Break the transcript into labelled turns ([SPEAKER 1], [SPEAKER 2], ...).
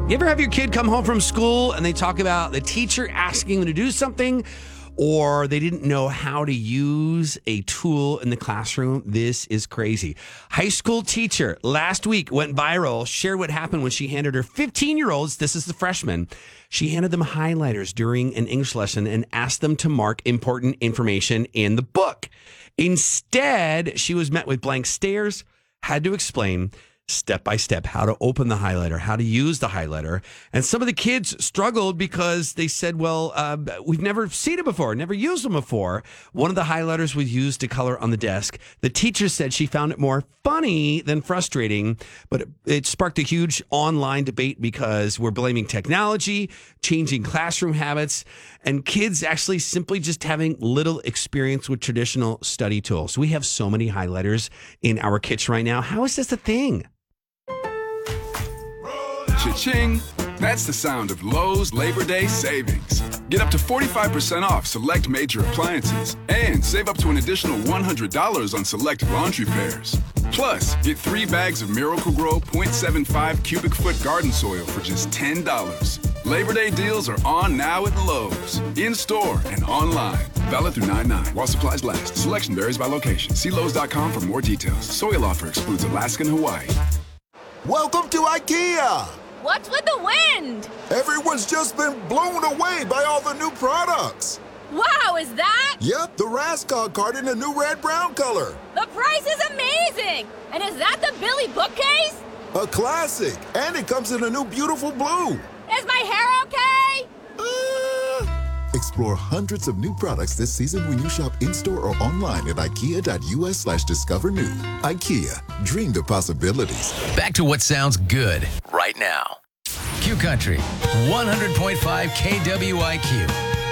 [SPEAKER 1] You ever have your kid come home from school and they talk about the teacher asking them to do something, or they didn't know how to use a tool in the classroom? This is crazy. High school teacher last week went viral, shared what happened when she handed her 15-year-olds, this is the freshman, she handed them highlighters during an English lesson and asked them to mark important information in the book. Instead, she was met with blank stares, had to explain step by step how to open the highlighter, how to use the highlighter. And some of the kids struggled because they said, well, we've never seen it before, never used them before. One of the highlighters was used to color on the desk. The teacher said she found it more funny than frustrating, but it sparked a huge online debate because we're blaming technology, changing classroom habits, and kids actually simply just having little experience with traditional study tools. We have so many highlighters in our kitchen right now. How is this a thing?
[SPEAKER 2] Cha-ching! That's the sound of Lowe's Labor Day savings. Get up to 45% off select major appliances and save up to an additional $100 on select laundry pairs. Plus, get 3 bags of Miracle-Gro 0.75 cubic foot garden soil for just $10. Labor Day deals are on now at Lowe's, in-store and online. Valid through 9/9 while supplies last. Selection varies by location. See Lowe's.com for more details. Soil offer excludes Alaska and Hawaii.
[SPEAKER 3] Welcome to IKEA!
[SPEAKER 4] What's with the wind?
[SPEAKER 3] Everyone's just been blown away by all the new products.
[SPEAKER 4] Wow, is that?
[SPEAKER 3] Yep, the Rascog card in a new red-brown color.
[SPEAKER 4] The price is amazing! And is that the Billy bookcase?
[SPEAKER 3] A classic, and it comes in a new beautiful blue.
[SPEAKER 4] Is my hair okay?
[SPEAKER 3] Explore hundreds of new products this season when you shop in-store or online at ikea.us/discover new. IKEA, dream the possibilities.
[SPEAKER 5] Back to what sounds good right now. Q Country, 100.5 KWIQ.